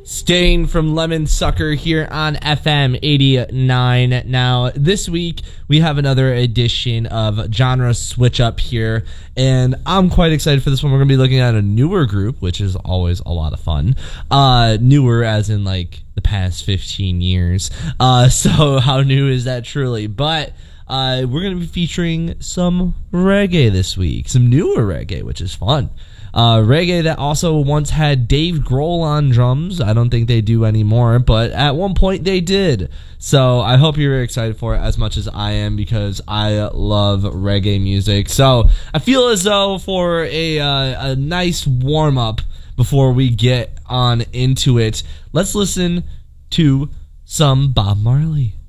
Stain from Lemon Sucker here on FM 89. Now, this week we have another edition of Genre Switch Up here, and I'm quite excited for this one. We're going to be looking at a newer group, which is always a lot of fun. Newer as in like the past 15 years. So how new is that truly? But we're going to be featuring some reggae this week, some newer reggae, which is fun. Reggae that also once had Dave Grohl on drums. I don't think they do anymore, but at one point they did. So I hope you're excited for it as much as I am, because I love reggae music. So I feel as though for a nice warm-up before we get on into it, let's listen to some Bob Marley.